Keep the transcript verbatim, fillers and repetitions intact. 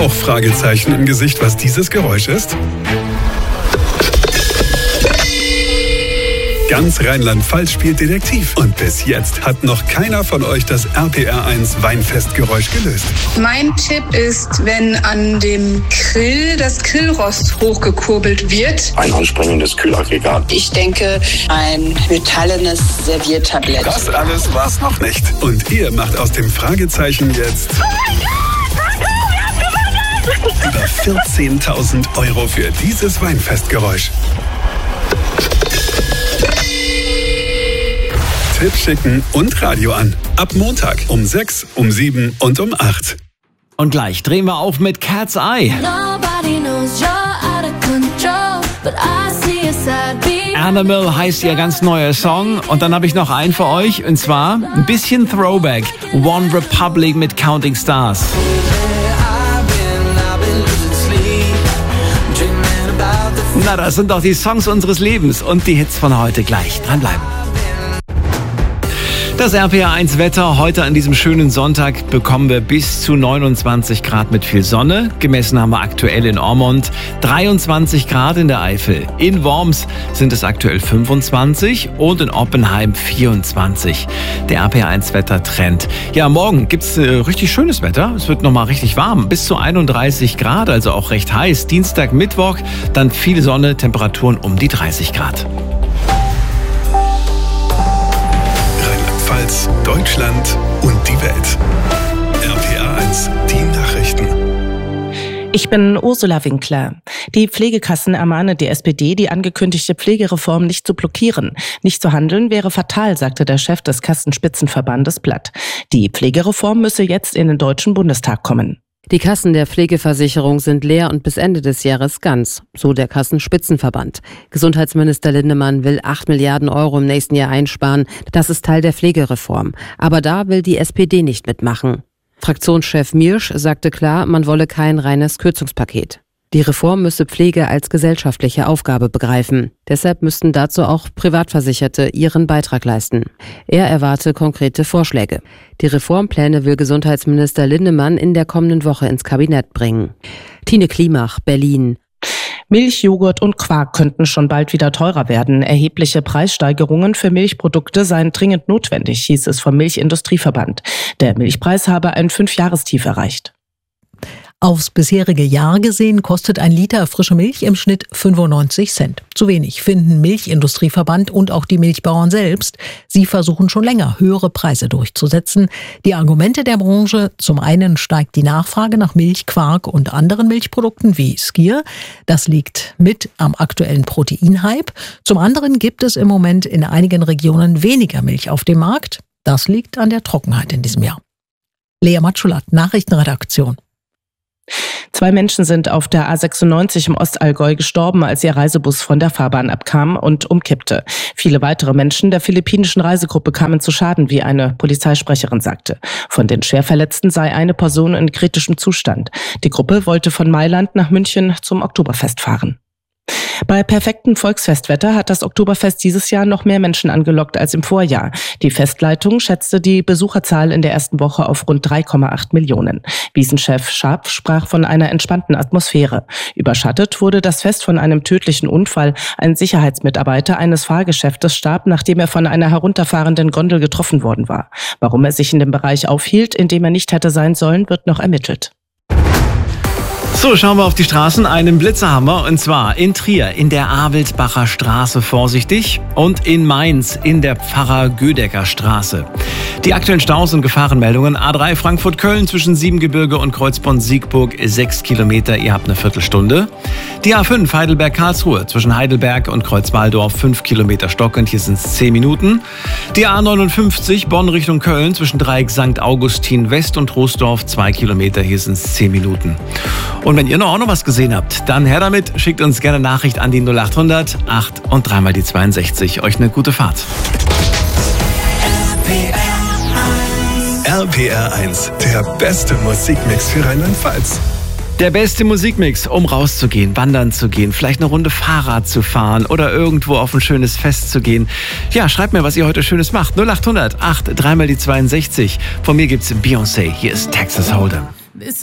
Auch Fragezeichen im Gesicht, was dieses Geräusch ist? Ganz Rheinland-Pfalz spielt Detektiv. Und bis jetzt hat noch keiner von euch das R P R eins Weinfestgeräusch gelöst. Mein Tipp ist, wenn an dem Grill das Grillrost hochgekurbelt wird. Ein anspringendes Kühlaggregat. Ich denke, ein metallenes Serviertablett. Das alles war's noch nicht. Und ihr macht aus dem Fragezeichen jetzt über vierzehntausend Euro für dieses Weinfestgeräusch. Tipp schicken und Radio an. Ab Montag um sechs, um sieben und um acht. Und gleich drehen wir auf mit Cat's Eye. Animal heißt ihr ganz neuer Song. Und dann habe ich noch einen für euch. Und zwar ein bisschen Throwback. One Republic mit Counting Stars. Na, das sind doch die Songs unseres Lebens und die Hits von heute. Gleich dranbleiben. Das R P R eins Wetter. Heute an diesem schönen Sonntag bekommen wir bis zu neunundzwanzig Grad mit viel Sonne. Gemessen haben wir aktuell in Ormont dreiundzwanzig Grad in der Eifel. In Worms sind es aktuell fünfundzwanzig und in Oppenheim vierundzwanzig. Der R P R eins Wettertrend. Ja, morgen gibt's äh, richtig schönes Wetter. Es wird nochmal richtig warm. Bis zu einunddreißig Grad, also auch recht heiß. Dienstag, Mittwoch, dann viel Sonne, Temperaturen um die dreißig Grad. Deutschland und die Welt. R P R eins, die Nachrichten. Ich bin Ursula Winkler. Die Pflegekassen ermahnen die S P D, die angekündigte Pflegereform nicht zu blockieren. Nicht zu handeln wäre fatal, sagte der Chef des Kassenspitzenverbandes Blatt. Die Pflegereform müsse jetzt in den Deutschen Bundestag kommen. Die Kassen der Pflegeversicherung sind leer und bis Ende des Jahres ganz, so der Kassenspitzenverband. Gesundheitsminister Lindemann will acht Milliarden Euro im nächsten Jahr einsparen. Das ist Teil der Pflegereform. Aber da will die S P D nicht mitmachen. Fraktionschef Miersch sagte klar, man wolle kein reines Kürzungspaket. Die Reform müsse Pflege als gesellschaftliche Aufgabe begreifen. Deshalb müssten dazu auch Privatversicherte ihren Beitrag leisten. Er erwarte konkrete Vorschläge. Die Reformpläne will Gesundheitsminister Lindemann in der kommenden Woche ins Kabinett bringen. Tine Klimach, Berlin. Milch, Joghurt und Quark könnten schon bald wieder teurer werden. Erhebliche Preissteigerungen für Milchprodukte seien dringend notwendig, hieß es vom Milchindustrieverband. Der Milchpreis habe ein Fünfjahrestief erreicht. Aufs bisherige Jahr gesehen kostet ein Liter frische Milch im Schnitt fünfundneunzig Cent. Zu wenig, finden Milchindustrieverband und auch die Milchbauern selbst. Sie versuchen schon länger, höhere Preise durchzusetzen. Die Argumente der Branche: zum einen steigt die Nachfrage nach Milch, Quark und anderen Milchprodukten wie Skyr. Das liegt mit am aktuellen Proteinhype. Zum anderen gibt es im Moment in einigen Regionen weniger Milch auf dem Markt. Das liegt an der Trockenheit in diesem Jahr. Lea Matschulat, Nachrichtenredaktion. Zwei Menschen sind auf der A sechsundneunzig im Ostallgäu gestorben, als ihr Reisebus von der Fahrbahn abkam und umkippte. Viele weitere Menschen der philippinischen Reisegruppe kamen zu Schaden, wie eine Polizeisprecherin sagte. Von den Schwerverletzten sei eine Person in kritischem Zustand. Die Gruppe wollte von Mailand nach München zum Oktoberfest fahren. Bei perfektem Volksfestwetter hat das Oktoberfest dieses Jahr noch mehr Menschen angelockt als im Vorjahr. Die Festleitung schätzte die Besucherzahl in der ersten Woche auf rund drei Komma acht Millionen. Wiesenchef Scharpf sprach von einer entspannten Atmosphäre. Überschattet wurde das Fest von einem tödlichen Unfall. Ein Sicherheitsmitarbeiter eines Fahrgeschäftes starb, nachdem er von einer herunterfahrenden Gondel getroffen worden war. Warum er sich in dem Bereich aufhielt, in dem er nicht hätte sein sollen, wird noch ermittelt. So, schauen wir auf die Straßen. Einen Blitzer haben wir, und zwar in Trier in der Avelsbacher Straße vorsichtig und in Mainz in der Pfarrer-Gödecker Straße. Die aktuellen Staus und Gefahrenmeldungen: A drei Frankfurt-Köln zwischen Siebengebirge und Kreuzborn-Siegburg sechs Kilometer, ihr habt eine Viertelstunde. Die A fünf Heidelberg-Karlsruhe zwischen Heidelberg und Kreuzwaldorf fünf Kilometer stockend, hier sind es zehn Minuten. Die A neunundfünfzig Bonn Richtung Köln zwischen Dreieck Sankt Augustin West und Troisdorf zwei Kilometer, hier sind es zehn Minuten. Und wenn ihr noch auch noch was gesehen habt, dann her damit, schickt uns gerne Nachricht an die null achthundert acht und dreimal die zweiundsechzig. Euch eine gute Fahrt. R P R eins, der beste Musikmix für Rheinland-Pfalz. Der beste Musikmix, um rauszugehen, wandern zu gehen, vielleicht eine Runde Fahrrad zu fahren oder irgendwo auf ein schönes Fest zu gehen. Ja, schreibt mir, was ihr heute Schönes macht. null achthundert acht, dreimal die zweiundsechzig. Von mir gibt's Beyoncé. Hier ist Texas Hold'em.